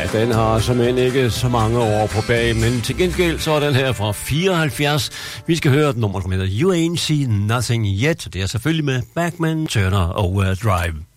den har simpelthen ikke så mange år på bag, men til gengæld så er den her fra 74. Vi skal høre den nummer, som hedder You Ain't Seen Nothing Yet. Det er selvfølgelig med Bachman Turner Overdrive.